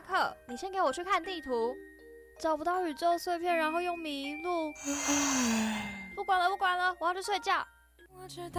克，你先给我去看地图。找不到宇宙碎片，然后又迷路。不管了，我要去睡觉。我知道